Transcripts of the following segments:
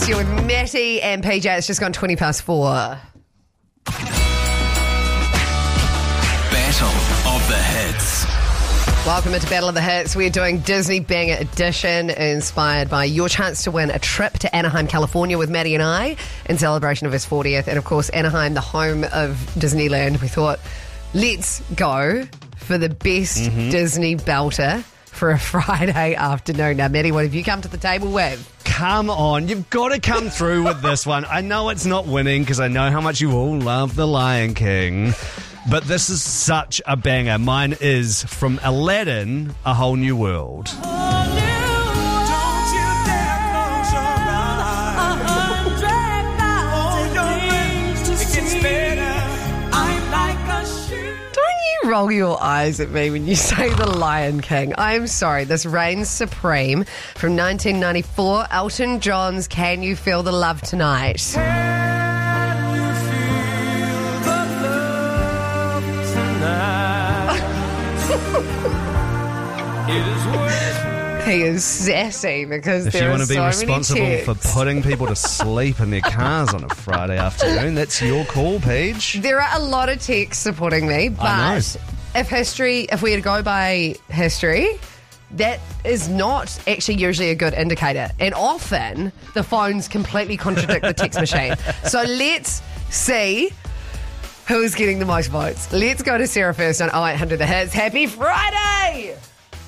Hits. You're with Matty and PJ. It's just gone 4:20. Battle of the Hits. Welcome into Battle of the Hits. We're doing Disney Banger Edition, inspired by your chance to win a trip to Anaheim, California with Maddie and I in celebration of his 40th. And of course, Anaheim, the home of Disneyland. We thought, let's go for the best Disney belter for a Friday afternoon. Now, Maddie, what have you come to the table with? Come on, you've got to come through with this one. I know it's not winning because I know how much you all love The Lion King, but this is such a banger. Mine is from Aladdin, A Whole New World. Roll your eyes at me when you say The Lion King. I'm sorry, this reigns supreme from 1994. Elton John's Can You Feel the Love Tonight? Can you feel the love tonight? It is worth. He is sassy because If there you are want to be so responsible many for texts. putting people to sleep in their cars on a Friday afternoon, that's your call, Paige. There are a lot of texts supporting me, I know. but if we had to go by history, that is not actually usually a good indicator. And often the phones completely contradict the text machine. So let's see who's getting the most votes. Let's go to Sarah first on 0800 The Hits. Happy Friday!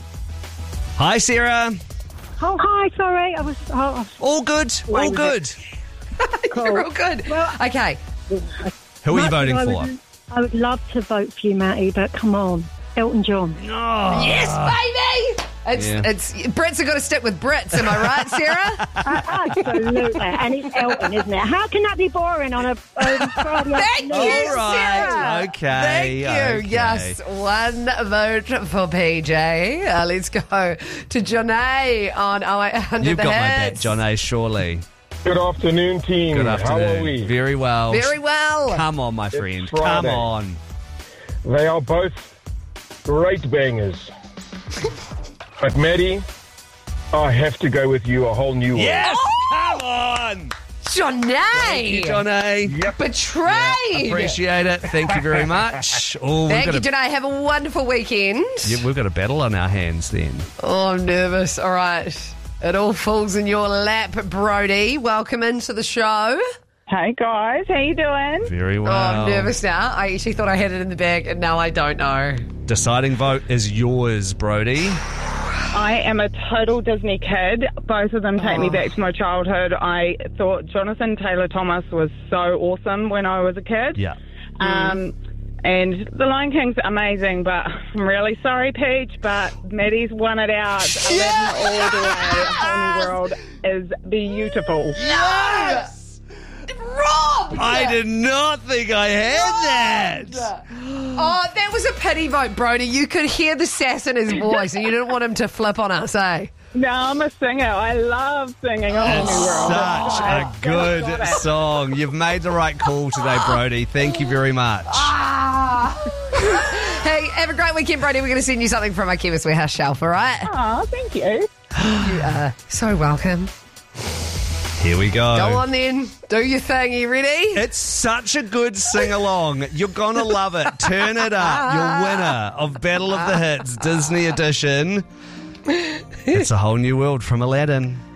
Hi, Sarah. Oh, hi, sorry. I was. All good, all good. You're all good. Well, okay. Who are you voting I for? I would love to vote for you, Matty, but come on. Elton John. Oh. Yes, baby! It's Brits have got to stick with Brits, am I right, Sarah? Absolutely. And it's Elton, isn't it? How can that be boring on a Friday Thank afternoon? you, All right, Sarah. okay, Thank you. okay. Yes, one vote for PJ. Let's go to Johnny on 0800 You've The got my back, Hits. John A. Surely. Good afternoon, team. Good afternoon. How are we? Very well. Very well. Come on, my friend. Come Friday. on. They are both great bangers. But Maddie, I have to go with you, A Whole New World. Yes! Come on! Johnny. John A. Yep. Betrayed. Appreciate it. Thank you very much. Oh, Thank you, we've got Johnny. Have a wonderful weekend. we've got a battle on our hands then. Oh, I'm nervous. All right. It all falls in your lap, Brody. Welcome into the show. Hey guys, how you doing? Very Oh, well. I'm nervous now. I actually thought I had it in the bag, and now I don't know. Deciding vote is yours, Brody. I am a total Disney kid. Both of them take me back to my childhood. I thought Jonathan Taylor Thomas was so awesome when I was a kid. Yeah. And The Lion King's amazing, but I'm really sorry, Peach, but Maddie's won it out. Aladdin all the way. A Whole New World is beautiful. Yes! Rob! I did not think I had that. Oh, that was a pity vote, Brody. You could hear the sass in his voice, and you didn't want him to flip on us, eh? No, I'm a singer. I love singing A Whole New World. Such a good song. You've made the right call today, Brody. Thank you very much. Hey, have a great weekend, Brody. We're going to send you something from our Chemist Warehouse shelf, all right? Oh, thank you. You are so welcome. Here we go. Go on then. Do your thing. You ready? It's such a good sing-along. You're going to love it. Turn it up. Your winner of Battle of the Hits, Disney Edition. It's A Whole New World from Aladdin.